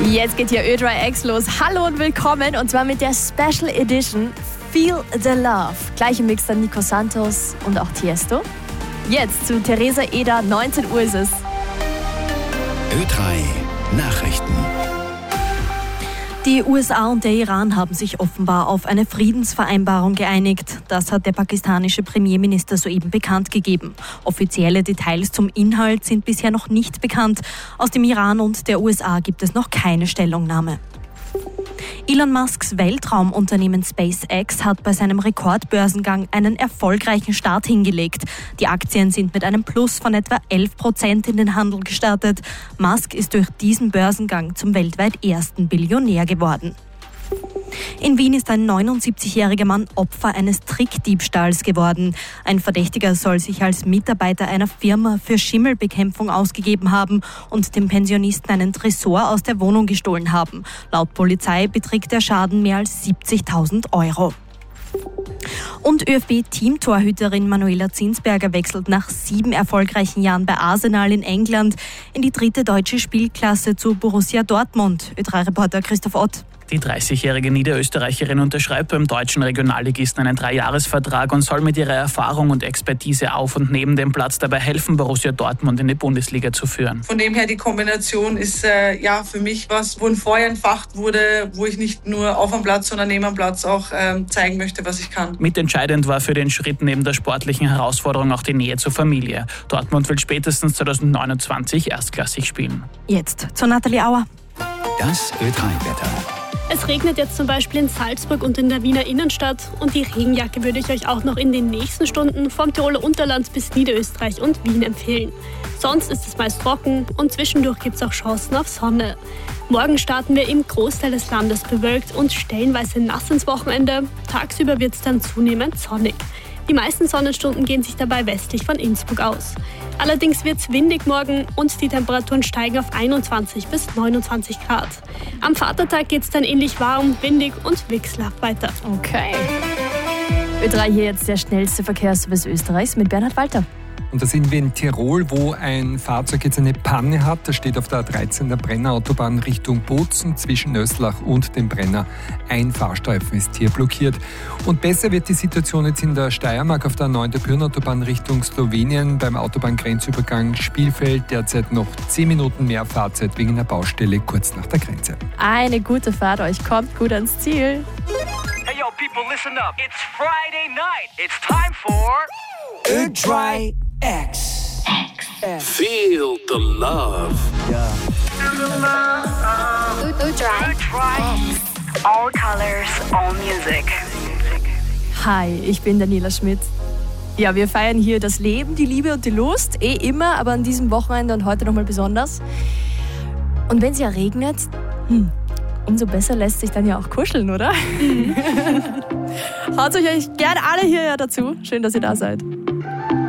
Jetzt geht hier Ö3 X los. Hallo und willkommen, und zwar mit der Special Edition Feel the Love. Gleich im Mix dann Nico Santos und auch Tiesto. Jetzt zu Theresa Eder, 19 Uhr ist es. Ö3 Nachrichten. Die USA und der Iran haben sich offenbar auf eine Friedensvereinbarung geeinigt. Das hat der pakistanische Premierminister soeben bekannt gegeben. Offizielle Details zum Inhalt sind bisher noch nicht bekannt. Aus dem Iran und der USA gibt es noch keine Stellungnahme. Elon Musks Weltraumunternehmen SpaceX hat bei seinem Rekordbörsengang einen erfolgreichen Start hingelegt. Die Aktien sind mit einem Plus von etwa 11% in den Handel gestartet. Musk ist durch diesen Börsengang zum weltweit ersten Billionär geworden. In Wien ist ein 79-jähriger Mann Opfer eines Trickdiebstahls geworden. Ein Verdächtiger soll sich als Mitarbeiter einer Firma für Schimmelbekämpfung ausgegeben haben und dem Pensionisten einen Tresor aus der Wohnung gestohlen haben. Laut Polizei beträgt der Schaden mehr als 70.000 €. Und ÖFB-Teamtorhüterin Manuela Zinsberger wechselt nach 7 erfolgreichen Jahren bei Arsenal in England in die 3. deutsche Spielklasse zu Borussia Dortmund. Ö3-Reporter Christoph Ott. Die 30-jährige Niederösterreicherin unterschreibt beim deutschen Regionalligisten einen 3-Jahres-Vertrag und soll mit ihrer Erfahrung und Expertise auf und neben dem Platz dabei helfen, Borussia Dortmund in die Bundesliga zu führen. Von dem her, die Kombination ist für mich was, wo ein Feuer entfacht wurde, wo ich nicht nur auf dem Platz, sondern neben dem Platz auch zeigen möchte, was ich kann. Mitentscheidend war für den Schritt neben der sportlichen Herausforderung auch die Nähe zur Familie. Dortmund will spätestens 2029 erstklassig spielen. Jetzt zu Nathalie Auer. Das Ö3-Wetter. Es regnet jetzt zum Beispiel in Salzburg und in der Wiener Innenstadt, und die Regenjacke würde ich euch auch noch in den nächsten Stunden vom Tiroler Unterland bis Niederösterreich und Wien empfehlen. Sonst ist es meist trocken und zwischendurch gibt es auch Chancen auf Sonne. Morgen starten wir im Großteil des Landes bewölkt und stellenweise nass ins Wochenende. Tagsüber wird es dann zunehmend sonnig. Die meisten Sonnenstunden gehen sich dabei westlich von Innsbruck aus. Allerdings wird es windig morgen und die Temperaturen steigen auf 21 bis 29 Grad. Am Vatertag geht es dann ähnlich warm, windig und wechselhaft weiter. Okay. Ö3 hier jetzt der schnellste Verkehrsservice Österreichs mit Bernhard Walter. Und da sind wir in Tirol, wo ein Fahrzeug jetzt eine Panne hat. Das steht auf der A13 der Brenner-Autobahn Richtung Bozen zwischen Nöslach und dem Brenner. Ein Fahrstreifen ist hier blockiert. Und besser wird die Situation jetzt in der Steiermark auf der 9. der Pyrn-Autobahn Richtung Slowenien beim Autobahngrenzübergang Spielfeld. Derzeit noch 10 Minuten mehr Fahrzeit wegen einer Baustelle kurz nach der Grenze. Eine gute Fahrt, euch kommt gut ans Ziel. Hey yo, people, listen up. It's Friday night. It's time for Ö3 X. Feel the love. All colors, all music. Hi, ich bin Daniela Schmidt. Ja, wir feiern hier das Leben, die Liebe und die Lust. Immer, aber an diesem Wochenende und heute nochmal besonders. Und wenn es ja regnet, umso besser lässt sich dann ja auch kuscheln, oder? Haut euch gerne alle hierher dazu. Schön, dass ihr da seid.